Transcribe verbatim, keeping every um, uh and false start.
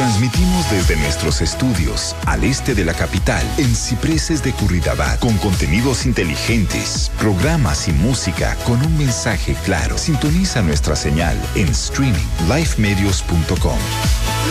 Transmitimos desde nuestros estudios al este de la capital, en Cipreses de Curridabat, con contenidos inteligentes, programas y música con un mensaje claro. Sintoniza nuestra señal en streaming, lifemedios punto com.